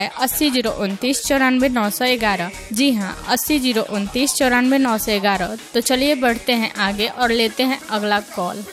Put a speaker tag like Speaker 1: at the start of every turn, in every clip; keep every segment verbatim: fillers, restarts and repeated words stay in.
Speaker 1: अस्सी जीरो उनतीस चौरानवे नौ सौ ग्यारह। जी हाँ, अस्सी जीरो उनतीस चौरानवे नौ सौ ग्यारह। तो चलिए बढ़ते हैं आगे और लेते हैं अगला कॉल।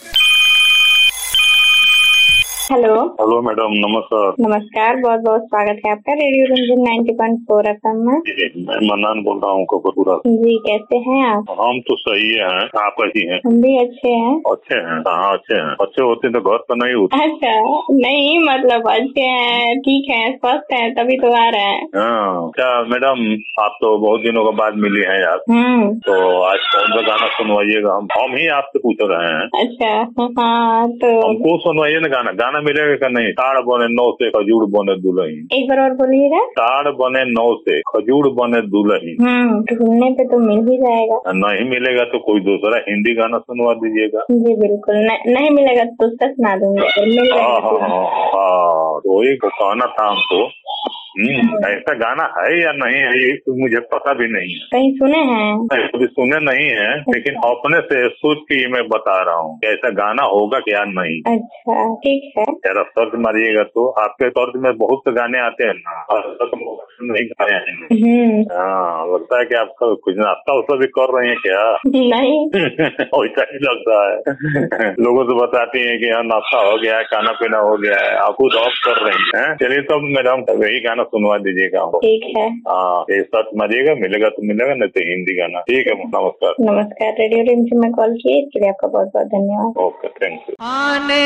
Speaker 2: हेलो
Speaker 3: हेलो मैडम, नमस्कार।
Speaker 2: नमस्कार, बहुत बहुत स्वागत है आपका रेडियो रंजन नब्बे पॉइंट चार एफएम में।
Speaker 3: मैं मन्नान बोल रहा हूँ कपूरपुरा।
Speaker 2: जी, कैसे हैं आप?
Speaker 3: हम तो सही हैं, आप कैसी हैं?
Speaker 2: हम भी अच्छे हैं।
Speaker 3: अच्छे हैं? हाँ अच्छे हैं। अच्छे होते तो घर पर नहीं होते।
Speaker 2: अच्छा, नहीं मतलब अच्छे हैं, ठीक है, स्वस्थ हैं, तभी तो आ रहे हैं।
Speaker 3: हाँ क्या मैडम, आप तो बहुत दिनों के बाद मिली हैं यार।
Speaker 2: हम्म
Speaker 3: तो आज कौन सा गाना सुनवाइएगा? हम हम ही आपसे पूछ रहे हैं।
Speaker 2: अच्छा, हाँ तो
Speaker 3: हमको सुनवाइए ना गाना। गाना मिलेगा क्या? नहीं। ताड़ बने नौ से खजूर बने दुल्हन।
Speaker 2: एक बार और बोलिएगा।
Speaker 3: ताड़ बने नौ से खजूर बने दुल्हन।
Speaker 2: हम्म ढूंढने पे तो मिल ही जाएगा।
Speaker 3: नहीं मिलेगा तो कोई दूसरा हिंदी गाना सुनवा दीजिएगा।
Speaker 2: जी बिल्कुल, न, नहीं मिलेगा तो उसका सुना दूंगा। मिल
Speaker 3: हाँ
Speaker 2: जाएगा तो।
Speaker 3: हाँ हाँ, तो वही को कहना था हमको। हम्म ऐसा गाना है या नहीं है ये तो मुझे पता भी नहीं है।
Speaker 2: कहीं सुने हैं?
Speaker 3: कभी सुने नहीं है, लेकिन अपने से सोच के मैं बता रहा हूँ कि ऐसा गाना होगा क्या नहीं।
Speaker 2: अच्छा ठीक है।
Speaker 3: जरा सर्च मारिएगा तो आपके सर्च में बहुत से गाने आते हैं ना, नहीं गाने हैं। हाँ, लगता है कि आप कुछ नाश्ता उस्ता भी कर रहे हैं क्या?
Speaker 2: नहीं
Speaker 3: वैसा ही लगता है। लोगों से बताती हैं कि हाँ नाश्ता हो गया है, खाना पीना हो गया है, आप खुद ऑफ कर रहे हैं। चलिए तब मैडम वही गाना सुनवा दीजिएगा हमको।
Speaker 2: ठीक है।
Speaker 3: हाँ, ये सर्च मारिएगा, मिलेगा तो मिलेगा, नहीं तो हिंदी गाना। ठीक है, नमस्कार।
Speaker 2: नमस्कार, रेडियो रिमझिम में कॉल किए इसके लिए आपका बहुत बहुत धन्यवाद।
Speaker 3: Okay, thank you.